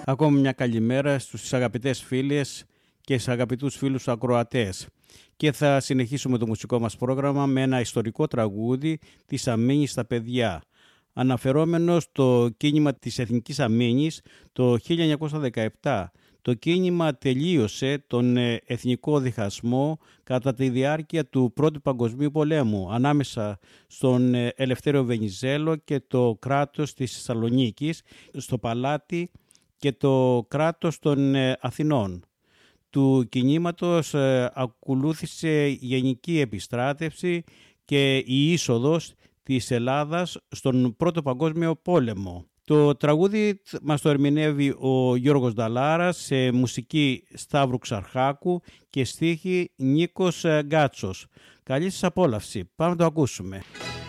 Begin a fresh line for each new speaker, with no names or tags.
Ακόμα μια καλημέρα στους αγαπητές φίλες και στους αγαπητούς φίλους ακροατές. Και θα συνεχίσουμε το μουσικό μας πρόγραμμα με ένα ιστορικό τραγούδι της Αμήνης στα παιδιά. Αναφερόμενο στο κίνημα της Εθνικής Αμήνης το 1917. Το κίνημα τελείωσε τον εθνικό διχασμό κατά τη διάρκεια του Πρώτου Παγκοσμίου Πολέμου ανάμεσα στον Ελευθέριο Βενιζέλο και το κράτος της Θεσσαλονίκης στο Παλάτι και το κράτος των Αθηνών. Του κινήματος ακολούθησε γενική επιστράτευση και η είσοδος της Ελλάδας στον Πρώτο Παγκόσμιο Πόλεμο. Το τραγούδι μας το ερμηνεύει ο Γιώργος Νταλάρας σε μουσική Σταύρου Ξαρχάκου και στίχη Νίκος Γκάτσος. Καλή σας απόλαυση. Πάμε να το ακούσουμε.